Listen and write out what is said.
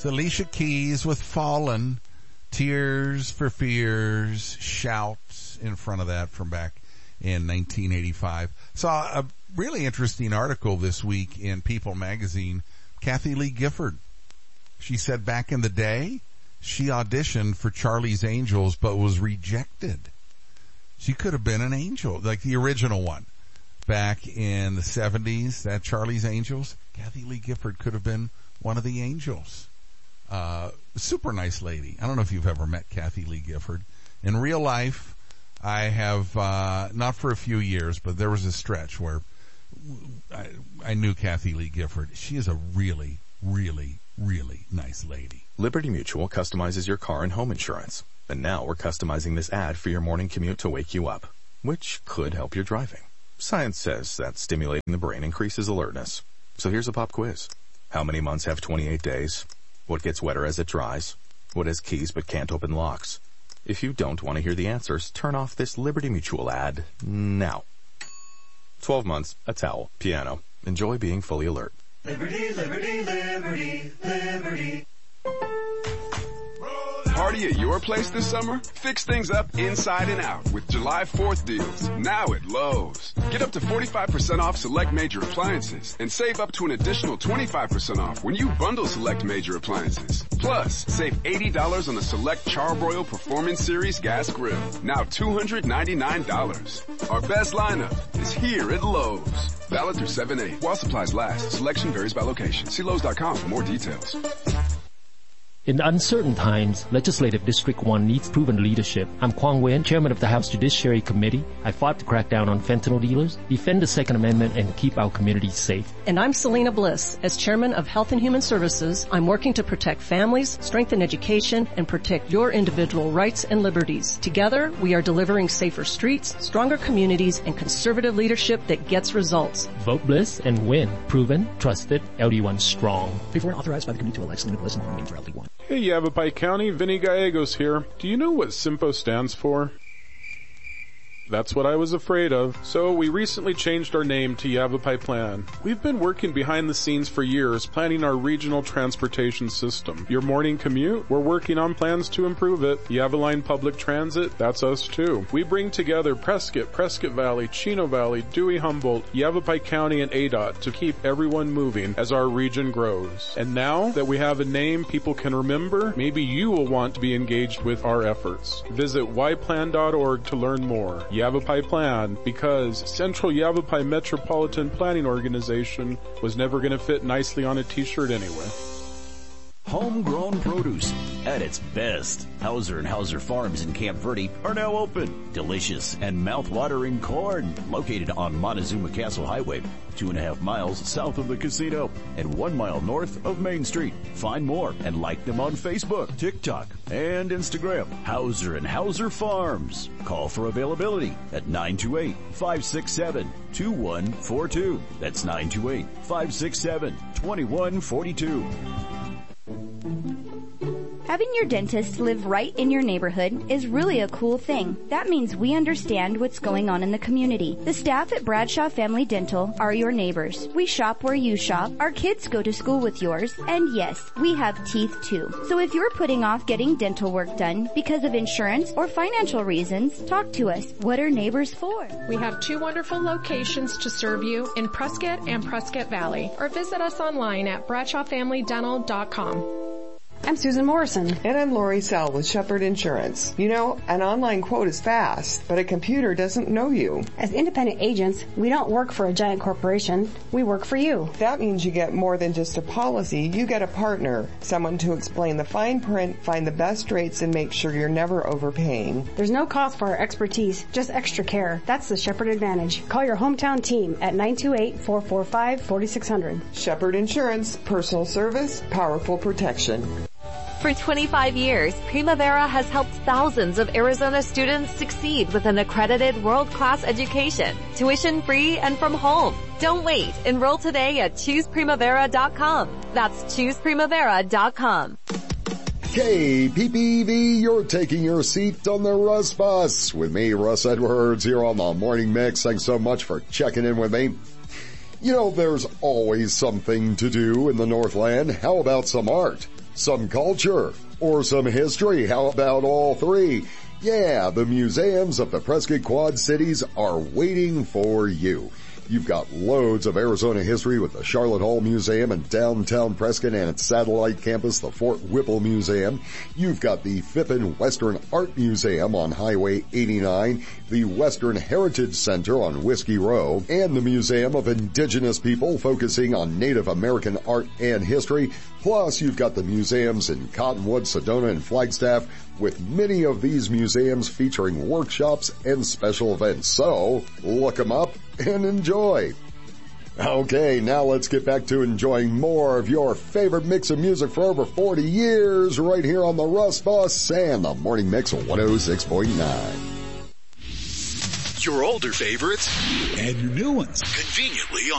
Alicia Keys with Fallen, Tears for Fears, Shouts in front of that from back in 1985. Saw a really interesting article this week in People magazine. Kathie Lee Gifford. She said back in the day, she auditioned for Charlie's Angels, but was rejected. She could have been an angel, like the original one. Back in the 70s, that Charlie's Angels, Kathie Lee Gifford could have been one of the angels. Super nice lady. I don't know if you've ever met Kathie Lee Gifford. In real life, I have, not for a few years, but there was a stretch where I knew Kathie Lee Gifford. She is a really, really, really nice lady. Liberty Mutual customizes your car and home insurance. And now we're customizing this ad for your morning commute to wake you up, which could help your driving. Science says that stimulating the brain increases alertness. So here's a pop quiz. How many months have 28 days? What gets wetter as it dries? What has keys but can't open locks? If you don't want to hear the answers, turn off this Liberty Mutual ad now. 12 months, a towel, piano. Enjoy being fully alert. Liberty, liberty, liberty, liberty. Party at your place this summer? Fix things up inside and out with July 4th deals, now at Lowe's. Get up to 45% off select major appliances and save up to an additional 25% off when you bundle select major appliances. Plus, save $80 on the select Charbroil Performance Series gas grill, now $299. Our best lineup is here at Lowe's. Valid through 7/8. While supplies last, selection varies by location. See Lowe's.com for more details. In uncertain times, Legislative District 1 needs proven leadership. I'm Kwang Wen, Chairman of the House Judiciary Committee. I fought to crack down on fentanyl dealers, defend the Second Amendment, and keep our communities safe. And I'm Selena Bliss. As Chairman of Health and Human Services, I'm working to protect families, strengthen education, and protect your individual rights and liberties. Together, we are delivering safer streets, stronger communities, and conservative leadership that gets results. Vote Bliss and win. Proven, trusted, LD1 strong. Paid for and authorized by the committee to elect Selena Bliss and nominating for LD1. Hey, Yavapai County, Vinny Gallegos here. Do you know what SIMPO stands for? That's what I was afraid of. So we recently changed our name to Yavapai Plan. We've been working behind the scenes for years, planning our regional transportation system. Your morning commute? We're working on plans to improve it. Yavaline Public Transit? That's us too. We bring together Prescott, Prescott Valley, Chino Valley, Dewey Humboldt, Yavapai County, and ADOT to keep everyone moving as our region grows. And now that we have a name people can remember, maybe you will want to be engaged with our efforts. Visit yplan.org to learn more. Yavapai Plan, because Central Yavapai Metropolitan Planning Organization was never going to fit nicely on a t-shirt anyway. Homegrown produce at its best. Hauser & Hauser Farms in Camp Verde are now open. Delicious and mouth-watering corn located on Montezuma Castle Highway, 2.5 miles south of the casino and 1 mile north of Main Street. Find more and like them on Facebook, TikTok, and Instagram. Hauser & Hauser Farms. Call for availability at 928-567-2142. That's 928-567-2142. Having your dentist live right in your neighborhood is really a cool thing. That means we understand what's going on in the community. The staff at Bradshaw Family Dental are your neighbors. We shop where you shop. Our kids go to school with yours. And yes, we have teeth too. So if you're putting off getting dental work done because of insurance or financial reasons, talk to us. What are neighbors for? We have 2 wonderful locations to serve you in Prescott and Prescott Valley. Or visit us online at bradshawfamilydental.com. I'm Susan Morrison. And I'm Lori Sell with Shepherd Insurance. You know, an online quote is fast, but a computer doesn't know you. As independent agents, we don't work for a giant corporation. We work for you. That means you get more than just a policy. You get a partner, someone to explain the fine print, find the best rates, and make sure you're never overpaying. There's no cost for our expertise, just extra care. That's the Shepherd Advantage. Call your hometown team at 928-445-4600. Shepherd Insurance, personal service, powerful protection. For 25 years, Primavera has helped thousands of Arizona students succeed with an accredited world-class education, tuition-free and from home. Don't wait. Enroll today at ChoosePrimavera.com. That's ChoosePrimavera.com. KPPV, you're taking your seat on the Russ Bus with me, Russ Edwards, here on the Morning Mix. Thanks so much for checking in with me. You know, there's always something to do in the Northland. How about some art? some culture, or some history? How about all three? Yeah, the museums of the Prescott Quad Cities are waiting for you. You've got loads of Arizona history with the Charlotte Hall Museum in downtown Prescott and its satellite campus, the Fort Whipple Museum. You've got the Phippen Western Art Museum on Highway 89, the Western Heritage Center on Whiskey Row, and the Museum of Indigenous People focusing on Native American art and history. Plus, you've got the museums in Cottonwood, Sedona, and Flagstaff, with many of these museums featuring workshops and special events. So, look them up and enjoy. Okay, now let's get back to enjoying more of your favorite mix of music for over 40 years right here on the Russ Bus and the Morning Mix 106.9. Your older favorites and your new ones. Conveniently